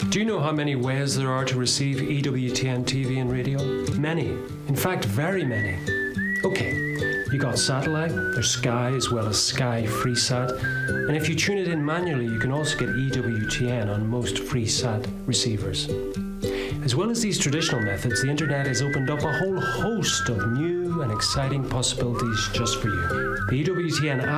Do you know how many ways there are to receive EWTN TV and radio? Many. In fact, very many. Okay, you got satellite, there's Sky as well as Sky FreeSat, and if you tune it in manually, you can also get EWTN on most FreeSat receivers. As well as these traditional methods, the internet has opened up a whole host of new and exciting possibilities just for you. The EWTN app